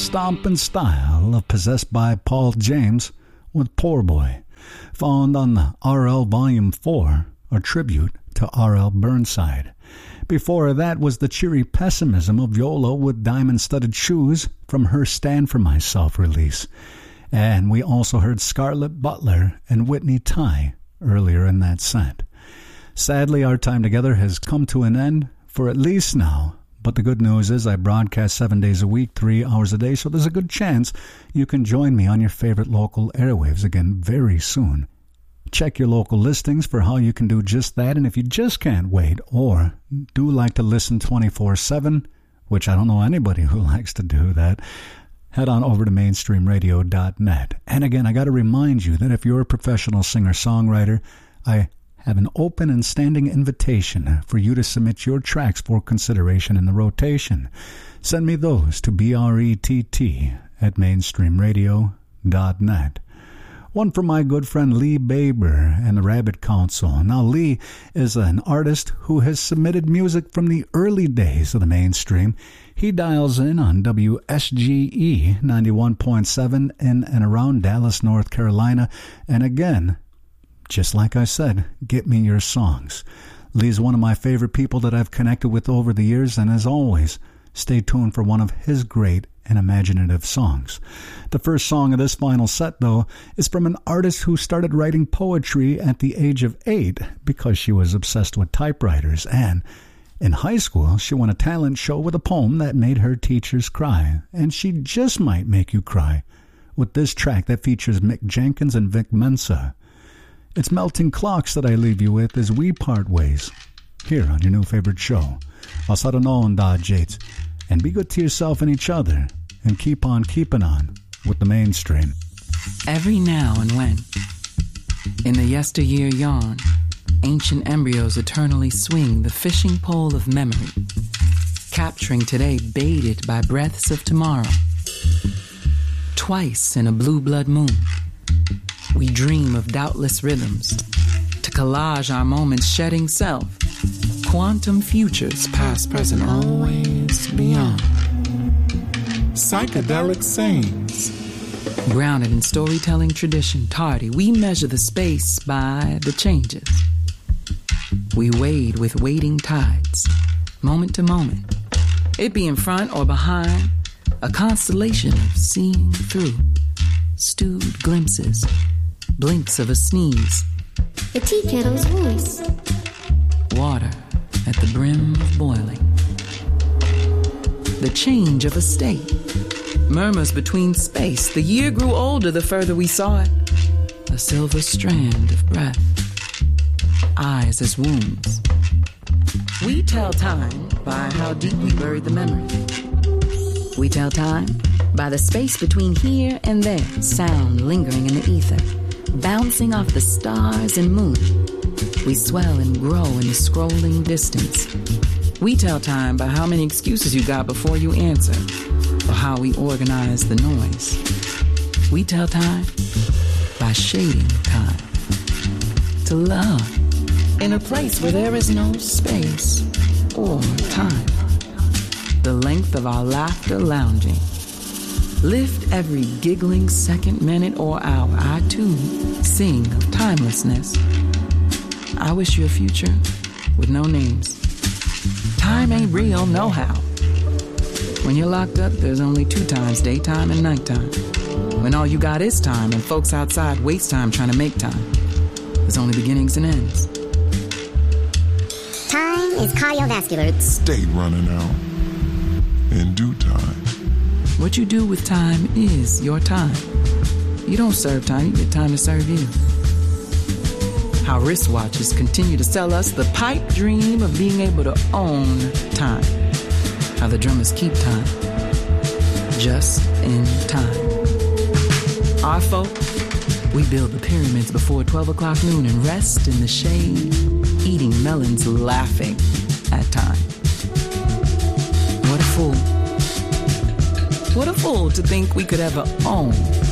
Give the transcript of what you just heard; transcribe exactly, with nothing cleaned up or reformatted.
stomping style of Possessed by Paul James with Poor Boy, found on the R L Volume four, a tribute to R L Burnside. Before that was the cheery pessimism of Viola with Diamond-Studded Shoes from her Stand For Myself release. And we also heard Scarlett Butler and Whitney Ty earlier in that set. Sadly, our time together has come to an end, for at least now. But the good news is I broadcast seven days a week, three hours a day, so there's a good chance you can join me on your favorite local airwaves again very soon. Check your local listings for how you can do just that, and if you just can't wait or do like to listen twenty-four seven, which I don't know anybody who likes to do that, head on over to mainstream radio dot net. And again, I got to remind you that if you're a professional singer-songwriter, I have an open and standing invitation for you to submit your tracks for consideration in the rotation. Send me those to B R E T T at mainstream radio dot net. One from my good friend Lee Baber and the Rabbit Council. Now, Lee is an artist who has submitted music from the early days of the mainstream. He dials in on W S G E ninety-one point seven in and around Dallas, North Carolina. And again, just like I said, get me your songs. Lee's one of my favorite people that I've connected with over the years, and as always, stay tuned for one of his great and imaginative songs. The first song of this final set, though, is from an artist who started writing poetry at the age of eight because she was obsessed with typewriters, and in high school, she won a talent show with a poem that made her teachers cry, and she just might make you cry with this track that features Mick Jenkins and Vic Mensa. It's Melting Clocks that I leave you with as we part ways here on your new favorite show. Passado noon, Dodgates, and be good to yourself and each other, and keep on keeping on with the mainstream. Every now and when, in the yesteryear yawn, ancient embryos eternally swing the fishing pole of memory, capturing today baited by breaths of tomorrow. Twice in a blue blood moon, we dream of doubtless rhythms to collage our moments shedding self. Quantum futures, past, present, always beyond. Psychedelic sayings. Grounded in storytelling tradition, tardy, we measure the space by the changes. We wade with waiting tides, moment to moment. It be in front or behind, a constellation of seeing through. Stewed glimpses, blinks of a sneeze. The tea kettle's voice. Water at the brim of boiling. The change of a state. Murmurs between space. The year grew older the further we saw it. A silver strand of breath. Eyes as wounds. We tell time by how deep we buried the memory. We tell time by the space between here and there. Sound lingering in the ether. Bouncing off the stars and moon. We swell and grow in the scrolling distance. We tell time by how many excuses you got before you answer, or how we organize the noise. We tell time by shading time. To love in a place where there is no space or time. The length of our laughter lounging. Lift every giggling second, minute, or hour. I too sing of timelessness. I wish you a future with no names. Time ain't real, no how. When you're locked up, there's only two times, daytime and nighttime. When all you got is time and folks outside waste time trying to make time. There's only beginnings and ends. Time is cardiovascular. Stay running out in due time. What you do with time is your time. You don't serve time, you get time to serve you. How wristwatches continue to sell us the pipe dream of being able to own time. How the drummers keep time, just in time. Our folk, we build the pyramids before twelve o'clock noon and rest in the shade, eating melons, laughing at time. What a fool. What a fool to think we could ever own